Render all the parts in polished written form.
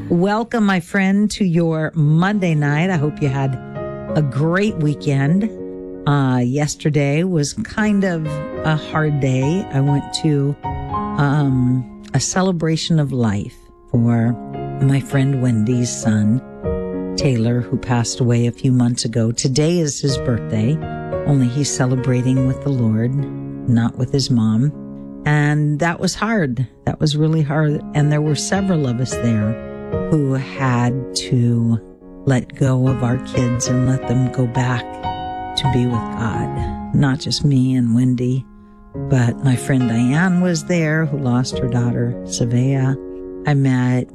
Welcome, my friend, to your Monday night. I hope you had a great weekend. Yesterday was kind of a hard day. I went to a celebration of life for my friend Wendy's son, Taylor, who passed away a few months ago. Today is his birthday, only he's celebrating with the Lord, not with his mom. And that was hard. That was really hard. And there were several of us there who had to let go of our kids and let them go back to be with God. Not just me and Wendy, but my friend Diane was there, who lost her daughter, Savea. I met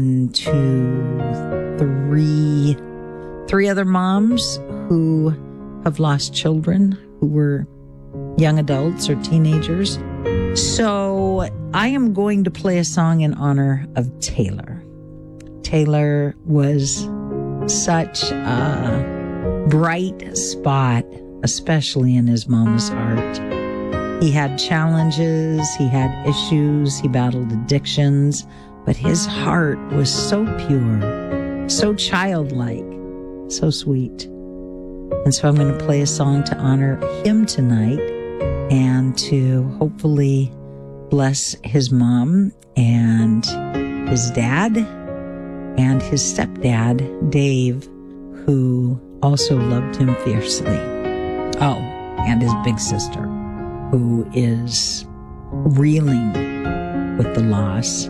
three other moms who have lost children who were young adults or teenagers. So I am going to play a song in honor of Taylor. Taylor was such a bright spot, especially in his mama's heart. He had challenges, he had issues, he battled addictions, but his heart was so pure, so childlike, so sweet. And so I'm going to play a song to honor him tonight and to hopefully bless his mom and his dad and his stepdad, Dave, who also loved him fiercely. Oh, and his big sister, who is reeling with the loss.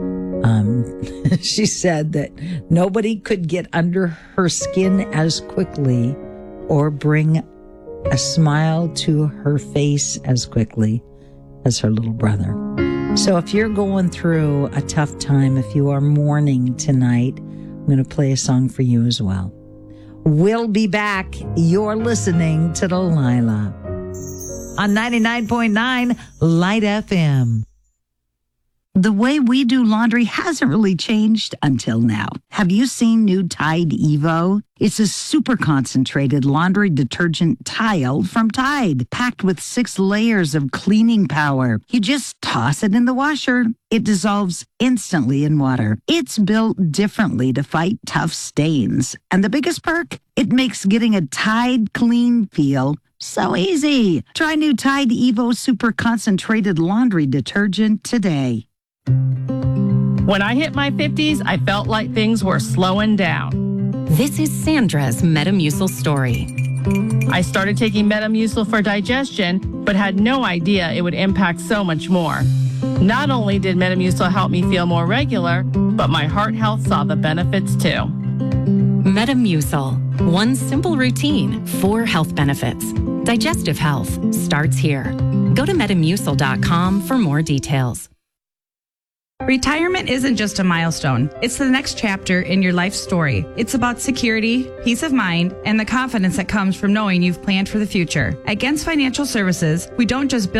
She said that nobody could get under her skin as quickly or bring a smile to her face as quickly as her little brother. So if you're going through a tough time, if you are mourning tonight, I'm going to play a song for you as well. We'll be back. You're listening to Delilah on 99.9 Light FM. The way we do laundry hasn't really changed until now. Have you seen new Tide Evo? It's a super concentrated laundry detergent tile from Tide, packed with 6 layers of cleaning power. You just toss it in the washer. It dissolves instantly in water. It's built differently to fight tough stains. And the biggest perk? It makes getting a Tide clean feel so easy. Try new Tide Evo Super Concentrated Laundry Detergent today. When I hit my 50s, I felt like things were slowing down. This is Sandra's Metamucil story. I started taking Metamucil for digestion, but had no idea it would impact so much more. Not only did Metamucil help me feel more regular, but my heart health saw the benefits too. Metamucil. One simple routine, 4 health benefits. Digestive health starts here. Go to Metamucil.com for more details. Retirement isn't just a milestone. It's the next chapter in your life story. It's about security, peace of mind, and the confidence that comes from knowing you've planned for the future. At Gens Financial Services, we don't just build